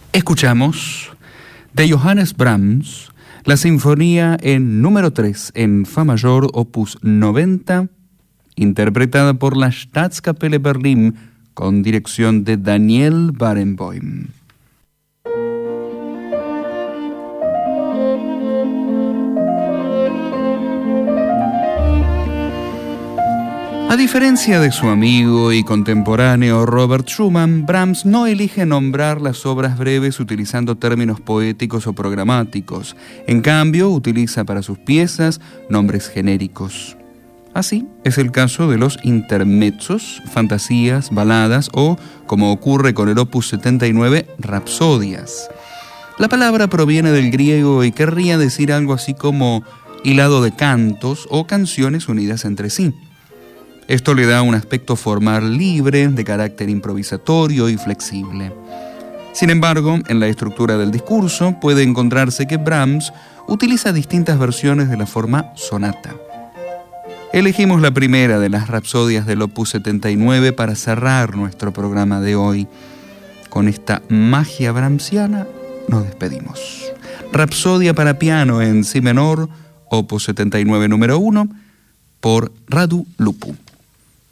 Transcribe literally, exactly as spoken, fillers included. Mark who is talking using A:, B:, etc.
A: Escuchamos de Johannes Brahms la sinfonía en número tres en Fa mayor, opus noventa, interpretada por la Staatskapelle Berlin con dirección de Daniel Barenboim. A diferencia de su amigo y contemporáneo Robert Schumann, Brahms no elige nombrar las obras breves utilizando términos poéticos o programáticos. En cambio, utiliza para sus piezas nombres genéricos. Así es el caso de los intermezzos, fantasías, baladas o, como ocurre con el opus setenta y nueve, rapsodias. La palabra proviene del griego y querría decir algo así como hilado de cantos o canciones unidas entre sí. Esto le da un aspecto formal libre, de carácter improvisatorio y flexible. Sin embargo, en la estructura del discurso puede encontrarse que Brahms utiliza distintas versiones de la forma sonata. Elegimos la primera de las rapsodias del opus setenta y nueve para cerrar nuestro programa de hoy. Con esta magia brahmsiana nos despedimos. Rapsodia para piano en si menor, opus setenta y nueve número uno, por Radu Lupu.